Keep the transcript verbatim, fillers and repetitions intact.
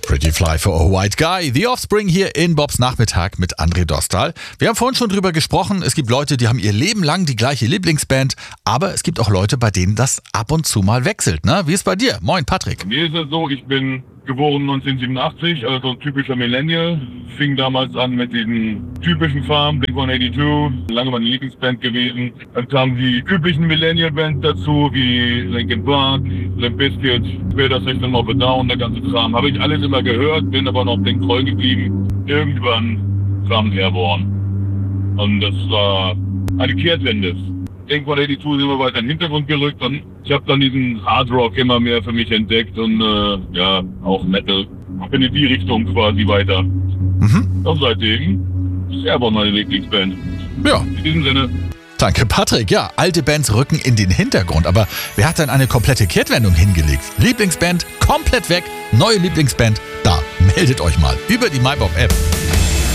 Pretty Fly for a White Guy. The Offspring hier in Bobs Nachmittag mit André Dostal. Wir haben vorhin schon drüber gesprochen. Es gibt Leute, die haben ihr Leben lang die gleiche Lieblingsband. Aber es gibt auch Leute, bei denen das ab und zu mal wechselt. Ne? Wie ist bei dir? Moin, Patrick. Mir ist es so, ich bin geboren neunzehnhundertsiebenundachtzig, also ein typischer Millennial. Fing damals an mit diesen typischen Farben, Blink one eighty-two, lange meine Lieblingsband gewesen. Dann kamen die üblichen Millennial-Bands dazu, wie Linkin Park, Limp Bizkit, später System of a Down, der ganze Kram. Habe ich alles immer gehört, bin aber noch Blink treu geblieben. Irgendwann kam Airborne. Und das war eine Kehrtwende. Blink one eighty-two sind wir weiter in den Hintergrund gerückt und ich habe dann diesen Hard Rock immer mehr für mich entdeckt und äh, ja, auch Metal. Bin in die Richtung quasi weiter. Mhm. Und seitdem ist Airborne meine Lieblingsband. Ja. In diesem Sinne. Danke, Patrick. Ja, alte Bands rücken in den Hintergrund. Aber wer hat denn eine komplette Kehrtwendung hingelegt? Lieblingsband komplett weg, neue Lieblingsband da. Meldet euch mal über die MyBob-App.